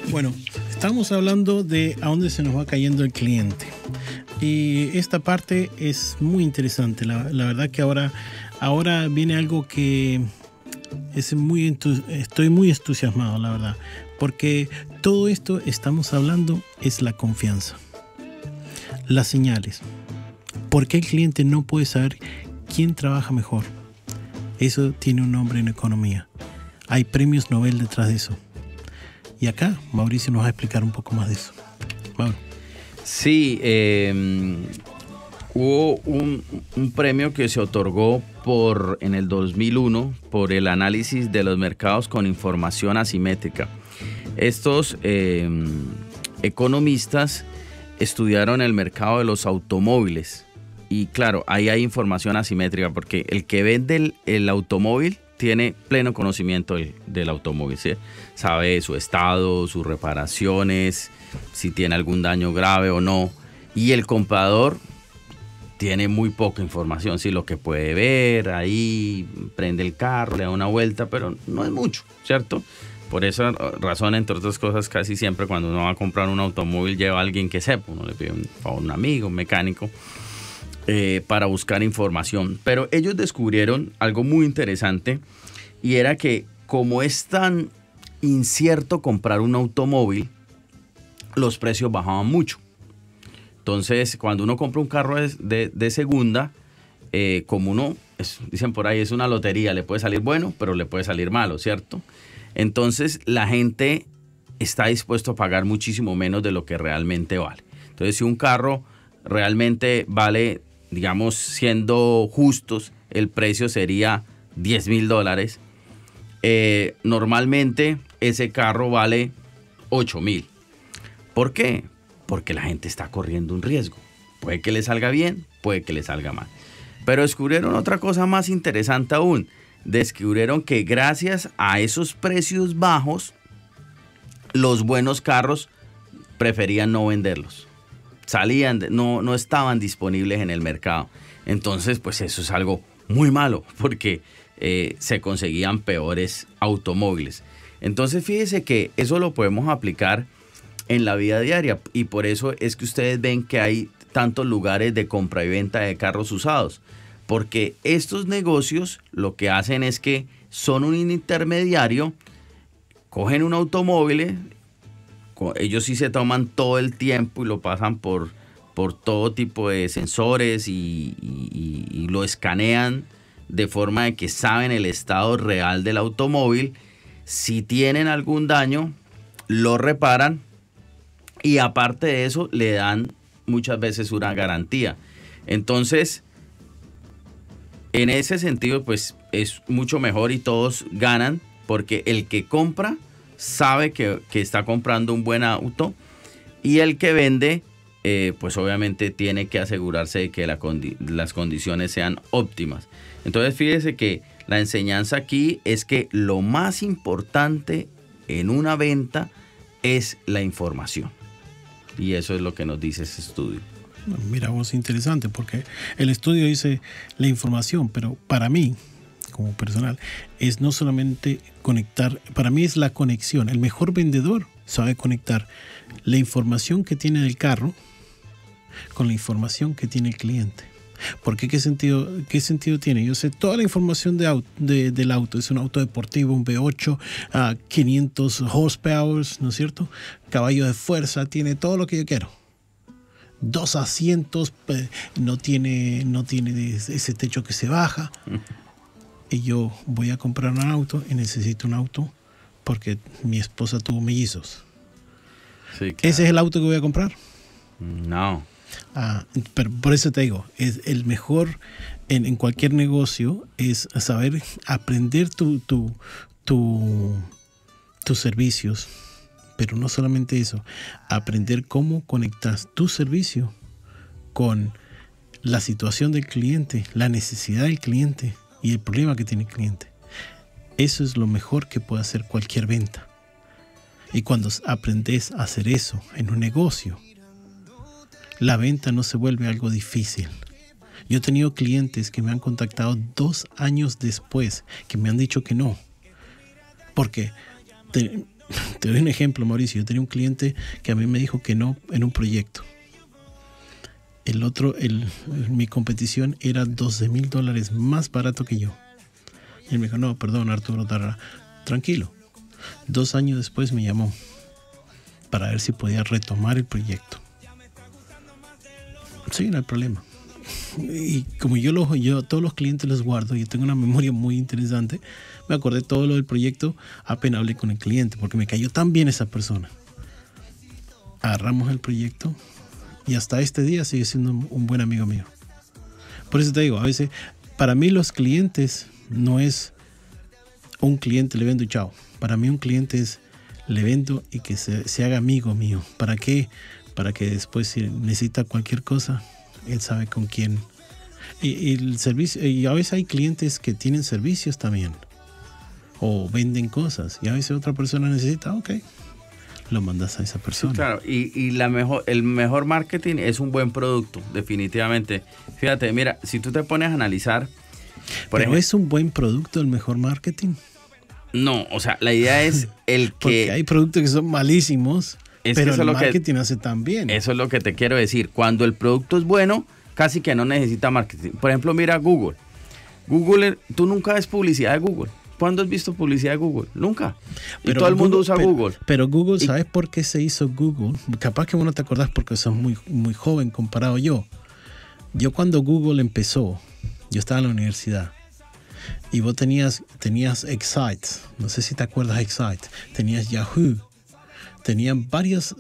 Bueno, estamos hablando de a dónde se nos va cayendo el cliente. Y esta parte es muy interesante. La verdad que ahora viene algo que estoy muy entusiasmado, la verdad. Porque todo esto estamos hablando es la confianza. Las señales. ¿Por qué el cliente no puede saber quién trabaja mejor? Eso tiene un nombre en economía. Hay premios Nobel detrás de eso. Y acá Mauricio nos va a explicar un poco más de eso. Mauro. Sí, hubo un premio que se otorgó en el 2001 por el análisis de los mercados con información asimétrica. Estos economistas estudiaron el mercado de los automóviles. Y claro, ahí hay información asimétrica porque el que vende el automóvil tiene pleno conocimiento del automóvil, ¿sí? Sabe su estado, sus reparaciones, si tiene algún daño grave o no. Y el comprador tiene muy poca información, sí, lo que puede ver, ahí prende el carro, le da una vuelta, pero no es mucho, ¿cierto? Por esa razón, entre otras cosas, casi siempre cuando uno va a comprar un automóvil lleva a alguien que sepa, uno le pide un amigo, un mecánico, para buscar información. Pero ellos descubrieron algo muy interesante y era que como es tan incierto comprar un automóvil, los precios bajaban mucho. Entonces, cuando uno compra un carro de segunda, como dicen por ahí, es una lotería, le puede salir bueno, pero le puede salir malo, ¿cierto? Entonces, la gente está dispuesto a pagar muchísimo menos de lo que realmente vale. Entonces, si un carro realmente vale, digamos, siendo justos, el precio sería $10,000. Normalmente ese carro vale $8,000. ¿Por qué? Porque la gente está corriendo un riesgo. Puede que le salga bien, puede que le salga mal. Pero descubrieron otra cosa más interesante aún. Descubrieron que gracias a esos precios bajos, los buenos carros preferían no venderlos. No estaban disponibles en el mercado. Entonces, pues eso es algo muy malo porque se conseguían peores automóviles. Entonces, fíjese que eso lo podemos aplicar en la vida diaria y por eso es que ustedes ven que hay tantos lugares de compra y venta de carros usados, porque estos negocios lo que hacen es que son un intermediario, cogen un automóvil, ellos sí se toman todo el tiempo y lo pasan por todo tipo de sensores y lo escanean de forma de que saben el estado real del automóvil. Si tienen algún daño, lo reparan y aparte de eso le dan muchas veces una garantía. Entonces, en ese sentido, pues es mucho mejor y todos ganan porque el que compra sabe que está comprando un buen auto y el que vende, pues obviamente tiene que asegurarse de que las condiciones sean óptimas. Entonces, fíjese que la enseñanza aquí es que lo más importante en una venta es la información. Y eso es lo que nos dice ese estudio. Mira vos, interesante, porque el estudio dice la información, pero para mí, como personal, es no solamente conectar, para mí es la conexión. El mejor vendedor sabe conectar la información que tiene del carro con la información que tiene el cliente. Porque ¿qué sentido tiene? Yo sé toda la información del auto. Es un auto deportivo, un V8, 500 horsepower, ¿no es cierto? Caballo de fuerza, tiene todo lo que yo quiero. 2 asientos, no tiene ese techo que se baja. Y yo voy a comprar un auto y necesito un auto porque mi esposa tuvo mellizos. Sí, claro. ¿Ese es el auto que voy a comprar? No. Pero por eso te digo, es el mejor en cualquier negocio es saber aprender tus servicios, pero no solamente eso, aprender cómo conectas tu servicio con la situación del cliente, la necesidad del cliente y el problema que tiene el cliente. Eso es lo mejor que puede hacer cualquier venta. Y cuando aprendes a hacer eso en un negocio, la venta no se vuelve algo difícil. Yo he tenido clientes que me han contactado 2 años después, que me han dicho que no. Porque Te doy un ejemplo, Mauricio. Yo tenía un cliente que a mí me dijo que no en un proyecto. El otro, mi competición era $12,000 más barato que yo. Y él me dijo, no, perdón, Arturo Tarra, tranquilo. 2 años después me llamó para ver si podía retomar el proyecto. Sí, no hay problema. Y como yo todos los clientes los guardo, yo tengo una memoria muy interesante, me acordé todo lo del proyecto apenas hablé con el cliente, porque me cayó tan bien esa persona. Agarramos el proyecto y hasta este día sigue siendo un buen amigo mío. Por eso te digo, a veces, para mí los clientes no es un cliente, le vendo y chao. Para mí un cliente es, le vendo y que se haga amigo mío. ¿Para qué? Para que después si necesita cualquier cosa, él sabe con quién. Y el servicio, y a veces hay clientes que tienen servicios también. O venden cosas. Y a veces otra persona necesita, ok, lo mandas a esa persona. Sí, claro, y el mejor marketing es un buen producto, definitivamente. Fíjate, mira, si tú te pones a analizar... ¿Pero ejemplo, es un buen producto el mejor marketing? No, o sea, la idea es el que... Porque hay productos que son malísimos, pero el marketing hace tan bien. Eso es lo que te quiero decir. Cuando el producto es bueno, casi que no necesita marketing. Por ejemplo, mira Google. Google, tú nunca ves publicidad de Google. ¿Cuándo has visto publicidad de Google? Nunca. Y todo el mundo usa Google. Pero Google, ¿sabes por qué se hizo Google? Capaz que vos no te acordás porque sos muy, muy joven comparado yo. Yo cuando Google empezó, yo estaba en la universidad y vos tenías Excite. No sé si te acuerdas de Excite. Tenías Yahoo. Tenían varios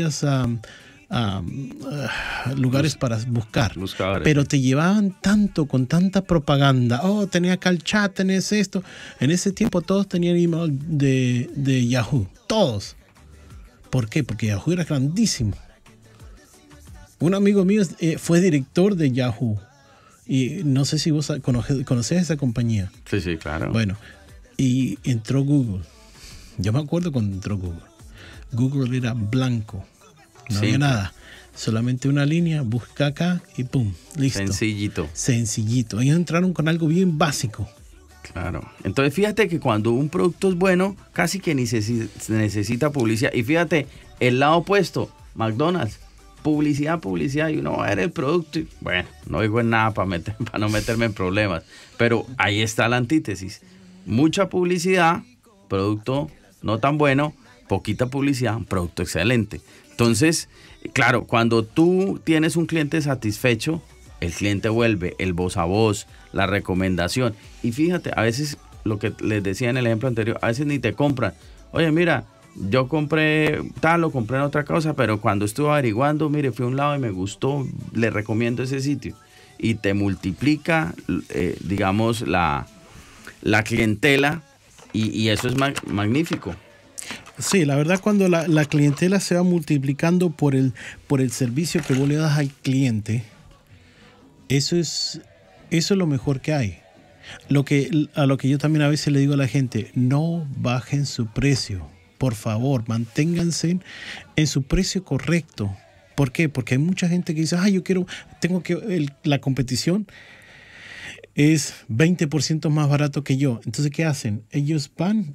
lugares para buscar. Buscadores. Pero te llevaban tanto, con tanta propaganda. Oh, tenía acá el chat, tenés esto. En ese tiempo todos tenían email de Yahoo. Todos. ¿Por qué? Porque Yahoo era grandísimo. Un amigo mío fue director de Yahoo. Y no sé si vos conocés esa compañía. Sí, sí, claro. Bueno, y entró Google. Yo me acuerdo cuando entró Google. Google era blanco. No había nada. Solamente una línea, busca acá y pum, listo. Sencillito. Ellos entraron con algo bien básico. Claro. Entonces fíjate que cuando un producto es bueno, casi que ni se necesita publicidad. Y fíjate, el lado opuesto, McDonald's, publicidad, y uno va a ver el producto. Y, bueno, no digo en nada para no meterme en problemas. Pero ahí está la antítesis. Mucha publicidad, producto no tan bueno, poquita publicidad, un producto excelente. Entonces, claro, cuando tú tienes un cliente satisfecho, el cliente vuelve, el voz a voz, la recomendación. Y fíjate, a veces, lo que les decía en el ejemplo anterior, a veces ni te compran. Oye, mira, yo compré tal o compré en otra cosa, pero cuando estuve averiguando, mire, fui a un lado y me gustó, le recomiendo ese sitio. Y te multiplica, digamos, la clientela y eso es magnífico. Sí, la verdad cuando la clientela se va multiplicando por el servicio que vos le das al cliente, eso es lo mejor que hay. A lo que yo también a veces le digo a la gente, no bajen su precio. Por favor, manténganse en su precio correcto. ¿Por qué? Porque hay mucha gente que dice, la competición es 20% más barato que yo. Entonces, ¿qué hacen? Ellos van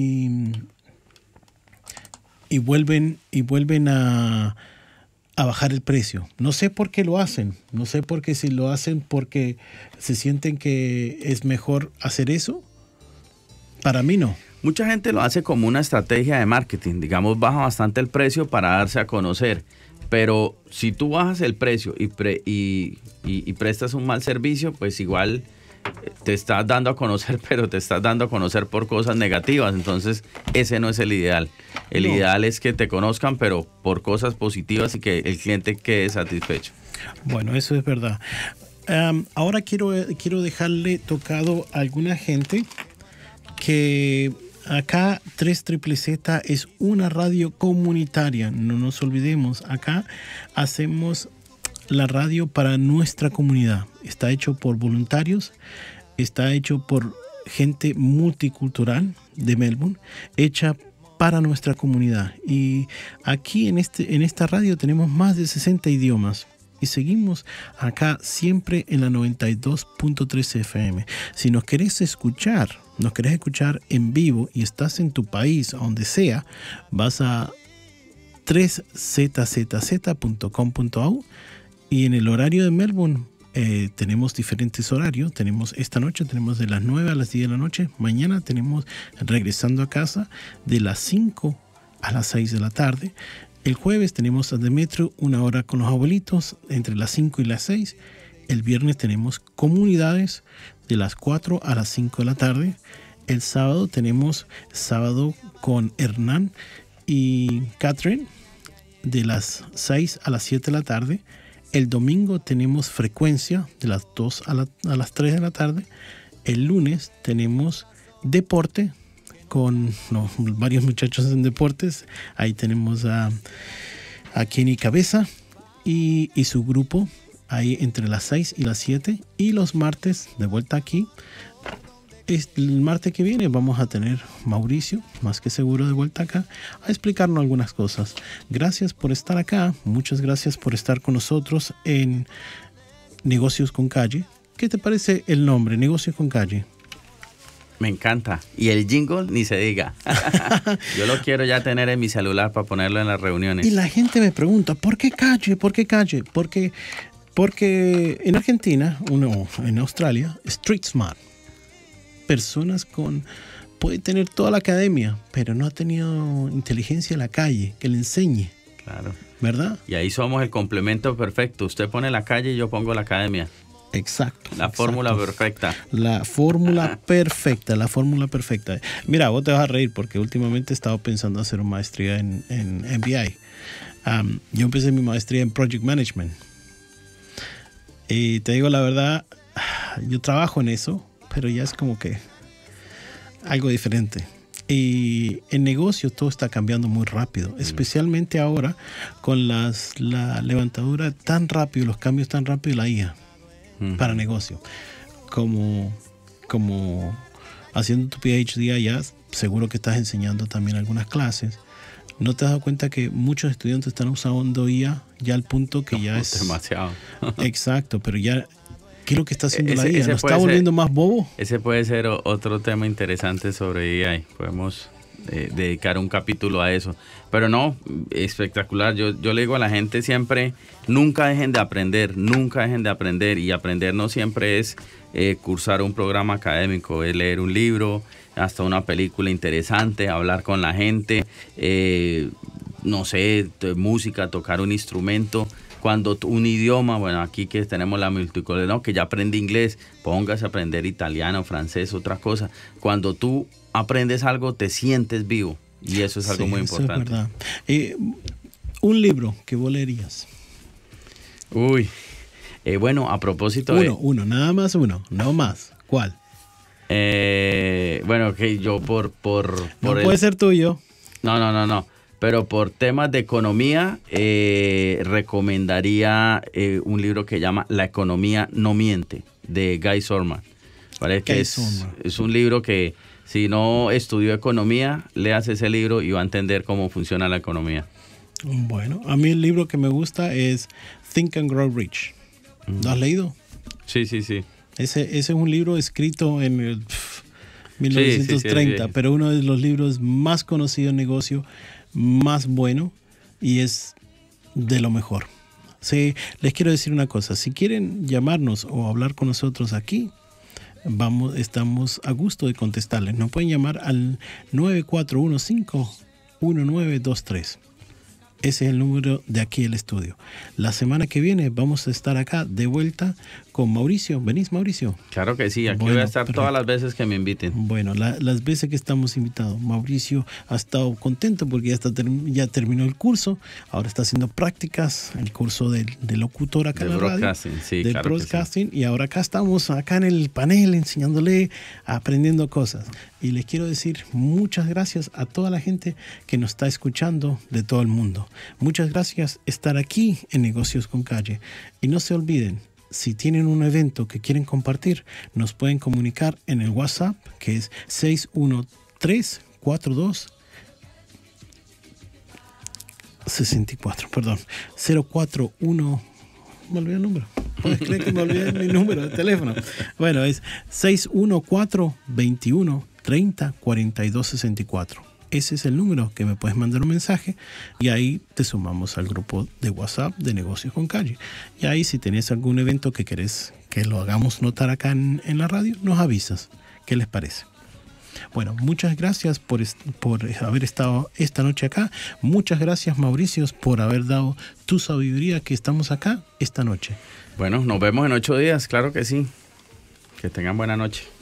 y vuelven a bajar el precio. No sé por qué lo hacen. No sé por qué si lo hacen porque se sienten que es mejor hacer eso. Para mí no. Mucha gente lo hace como una estrategia de marketing. Digamos, baja bastante el precio para darse a conocer. Pero si tú bajas el precio y prestas un mal servicio, pues igual te estás dando a conocer, pero te estás dando a conocer por cosas negativas. Entonces, ese no es el ideal. El ideal es que te conozcan, pero por cosas positivas y que el cliente quede satisfecho. Bueno, eso es verdad. Ahora quiero dejarle tocado a alguna gente que acá 3ZZZ es una radio comunitaria. No nos olvidemos, acá hacemos la radio para nuestra comunidad. Está hecho por voluntarios, está hecho por gente multicultural de Melbourne, hecha para nuestra comunidad. Y aquí en esta radio tenemos más de 60 idiomas. y seguimos acá siempre en la 92.3 FM. Si nos querés escuchar en vivo y estás en tu país, donde sea, vas a 3zzz.com.au y en el horario de Melbourne tenemos diferentes horarios. Esta noche tenemos de las 9 a las 10 de la noche. Mañana tenemos regresando a casa de las 5 a las 6 de la tarde. El jueves tenemos a Demetrio, 1 hora con los abuelitos, entre las 5 y las 6. El viernes tenemos comunidades de las 4 a las 5 de la tarde. El sábado tenemos sábado con Hernán y Catherine de las 6 a las 7 de la tarde. El domingo tenemos frecuencia de las 2 a las 3 de la tarde. El lunes tenemos deporte con varios muchachos en deportes. Ahí tenemos a Kenny Cabeza y su grupo ahí entre las 6 y las 7. Y los martes, de vuelta aquí, el martes que viene vamos a tener Mauricio, más que seguro de vuelta acá, a explicarnos algunas cosas. Gracias por estar acá, muchas gracias por estar con nosotros en Negocios con Calle. ¿Qué te parece el nombre, Negocios con Calle? Me encanta. Y el jingle ni se diga. Yo lo quiero ya tener en mi celular para ponerlo en las reuniones. Y la gente me pregunta, ¿por qué Calle? ¿Por qué Calle? Porque en Argentina, en Australia, street smart. Personas puede tener toda la academia, pero no ha tenido inteligencia en la calle que le enseñe. Claro. ¿Verdad? Y ahí somos el complemento perfecto. Usted pone la calle y yo pongo la academia. Exacto. La fórmula perfecta. La fórmula perfecta, la fórmula perfecta. Mira, vos te vas a reír porque últimamente he estado pensando hacer una maestría en MBI. Yo empecé mi maestría en Project Management. Y te digo la verdad, yo trabajo en eso, pero ya es como que algo diferente. Y en negocios todo está cambiando muy rápido, especialmente ahora con la levantadura tan rápido, los cambios tan rápido, la IA para negocio. Como haciendo tu PhD allá, seguro que estás enseñando también algunas clases. ¿No te has dado cuenta que muchos estudiantes están usando IA ya al punto que ya es demasiado? Exacto, pero ya ¿qué es lo que está haciendo la IA? ¿Nos está volviendo más bobo? Ese puede ser otro tema interesante sobre AI. Podemos dedicar un capítulo a eso. Pero no, espectacular. Yo le digo a la gente siempre, nunca dejen de aprender, nunca dejen de aprender. Y aprender no siempre es cursar un programa académico, es leer un libro, hasta una película interesante, hablar con la gente, no sé, música, tocar un instrumento. Cuando un idioma, bueno, aquí que tenemos la multiculturalidad, no, que ya aprendí inglés, póngase a aprender italiano, francés, otra cosa. Cuando tú aprendes algo, te sientes vivo. Y eso es algo muy importante. Eso es verdad. Un libro que vos leerías. Uy, bueno, a propósito uno, nada más uno, no más. ¿Cuál? Bueno, que yo por no puede ser tuyo. No. Pero por temas de economía, recomendaría un libro que llama La economía no miente, de Guy Sorman. Parece que es un libro que si no estudió economía, léase ese libro y va a entender cómo funciona la economía. Bueno, a mí el libro que me gusta es Think and Grow Rich. ¿Lo has leído? Sí. Ese es un libro escrito en el 1930, sí, pero uno de los libros más conocidos en negocio, más bueno, y es de lo mejor. Sí, les quiero decir una cosa, si quieren llamarnos o hablar con nosotros aquí, estamos a gusto de contestarles. Nos pueden llamar al 9415-1923. Ese es el número de aquí del estudio. La semana que viene vamos a estar acá de vuelta con Mauricio. ¿Venís, Mauricio? Claro que sí, aquí voy a estar todas las veces que me inviten. Bueno, las veces que estamos invitados. Mauricio ha estado contento porque ya terminó el curso. Ahora está haciendo prácticas, el curso de locutor acá en la radio. Sí, del claro broadcasting. Sí. Y ahora estamos acá en el panel enseñándole, aprendiendo cosas. Y les quiero decir muchas gracias a toda la gente que nos está escuchando de todo el mundo. Muchas gracias por estar aquí en Negocios con Calle. Y no se olviden, si tienen un evento que quieren compartir, nos pueden comunicar en el WhatsApp, que es 613-42-64, perdón, 041 me olvidé el número. ¿Puedes creer que me olvidé mi número de teléfono? Bueno, es 614-21-30-42-64. Ese es el número que me puedes mandar un mensaje y ahí te sumamos al grupo de WhatsApp de Negocios con Calle. Y ahí si tenés algún evento que querés que lo hagamos notar acá en la radio, nos avisas. ¿Qué les parece? Bueno, muchas gracias por haber estado esta noche acá. Muchas gracias, Mauricio, por haber dado tu sabiduría que estamos acá esta noche. Bueno, nos vemos en 8 días, claro que sí. Que tengan buena noche.